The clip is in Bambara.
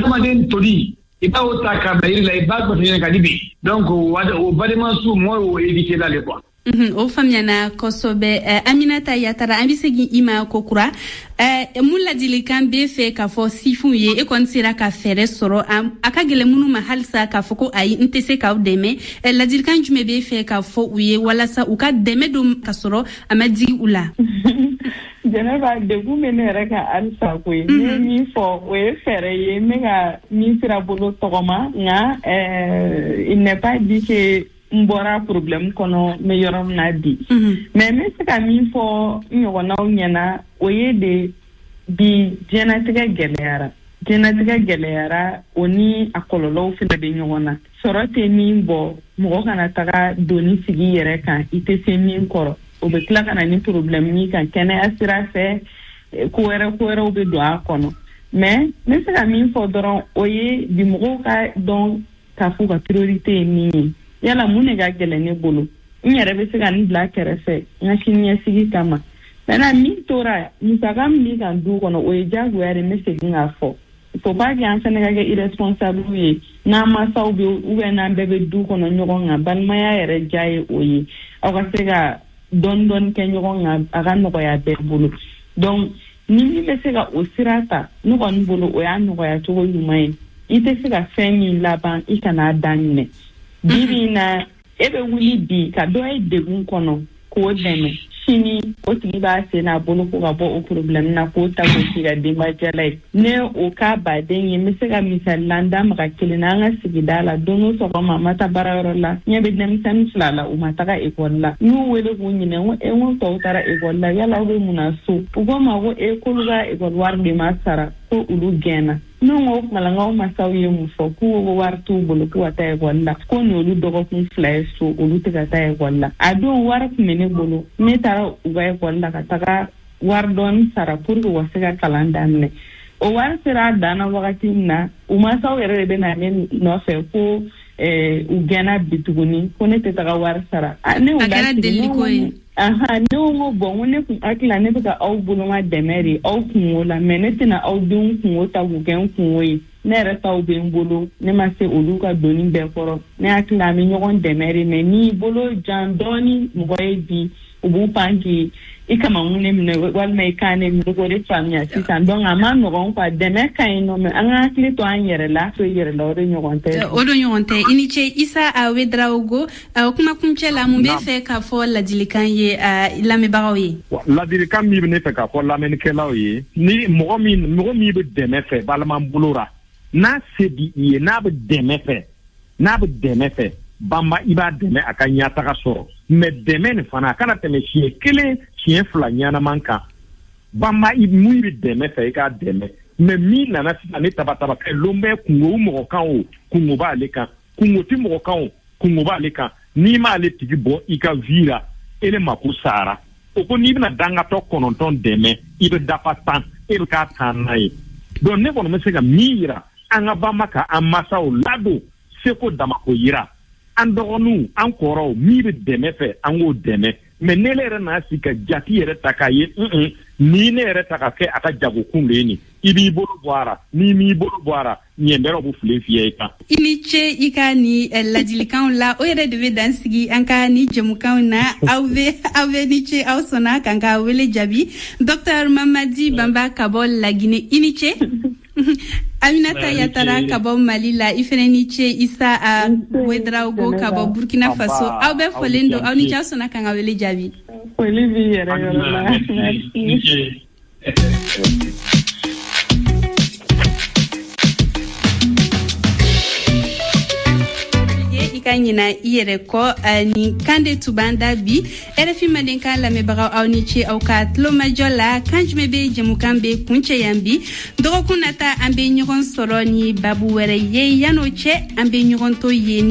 adamaden toli iba o ta ka bayir la iba ko tene ka dibe donc o balima su mo o éviter la le quoi o famiana kosobe Aminata Yatara ambisegi ima kokura mulla dilikan be fe ka fo sifun ye e kon sira ka fere soro aka gele munu mahalsa ka fo ko ayi ntese ka deme la dilikan jume be fe ka fo uye wala sa uka deme dum ka soro amadi ula Jeneva de gumene reka alsa ko ni fo we fere ye mega ni sira bolo togoma nga il n'est pas dit que mbora problème kono me yorom na di mais c'est ka mi fo nyona nyana oye de bi genetika gelera oni akololo fi de nyona sorote mi bo mo kana taga doni sigi yere kan ite se mi koro o be kla kana ni problème ni kan kene asira fe ko wera o be do akono mais c'est ka mi fo doron oye di mo ka don ka fu ka priorité ni yala mune ga gelene bolo nyere be sega ni black refe ngakini sigi kama na mi tora ni sagam ni kan du kono o jagu yare message ngafo to ba ga ansane ga irresponsible ye na ma sawbe ube na bebe du kono nyogo nga balma ya yare jaye oyi aka sega don ke nyogo nga aga no ya be bolo donc ni be sega o sirata no kon bolo o ya no ya to yumai ite sega femi laban ikana danne bibi na ebe wuli bi ka do e degun kono ko deme sini o tigi ba se na bolo ko ga bo o problem na ko ta ko tiga de ma jale ne o ka ba de nyi mi se ga misal landa ma ka kilina nga sigidala dono so ko mama ta bararo la nyebe dem tan flala o mata ga ekol la nu wele ko nyine o e won to tara ekol la yala o muna so o go ma go e ko ga ekol war de ma sara ko ulu gena no ngo malanga o masawi mu fo ko go wartu bolo ko ta e walla ko no lu dogo kun fly so ulu tiga ta e walla ado war mene bolo me tara uga e walla ka taga war don sara pour ko wasiga kalanda ne o war sira dana wakati na o masawi re be na ne no fe ko u gena bituguni ko ne te taga war sara ne o da aha no bon woni ku akila ne bika au buluma demeri au kunwola menetina au dun kunwota gugen kunwoyi ne reta au ben bolo ne ma se oluka doni be koro ne akila mi nyogon demeri me ni bolo jandoni mboye bi ubu pangi ikama ngune mne wal me kane mi go de famia sisan donc ama no gon kwa deme kay no me anga akili to anyere la to yere la ore nyogon te iniche isa wedraogo kuma kumche la mumbe fe ka fo la dilikan ye la me barawi la dilikan mi ne fe ka fo la men ke la ye ni mo mi be deme fe balman bulura na se di ye na be deme fe bamba iba deme akanya taka soro me deme ne fana kana teme chie kele chien fla nyana manka bamba imu ibi deme fe ka deme me mi nana sita ne taba ke lombe kungo mo kan o kungo ba leka kungo ti mo kan o kungo ba leka ni ma le tigi bo ika vira ele makusara o ko ni bina danga to kononton deme ibe dapatan ele ka tanai don ne kono mesega mira anga bamba ka amasa o lado seko damako yira andogonu ankoro mi be deme fe ango deme me nelere na sika jati yere takaye ni ne yere takake aka jago kunleni ibi bolo boara ni mi bolo boara nyembero bu flefiye ka iniche ikani ladilikan la o yere debe dansigi anka ni jemukan na awve niche awsona kanka wele jabi Dr Mamadi Bamba Kabol Lagine iniche Aminata Yatara kabo Malila ifeneniche isa wedraogo kabo Burkina Faso awbe folendo awnicha sona kanga wele jabi Olivier kanyina iyere ko ni kande tubanda bi RFI madenka la mebaga awnichi au katlo majola kanjme be jemukambe kunche yambi dogo kunata ambe nyogon soro ni babu were ye yanoche ambe nyogon to ye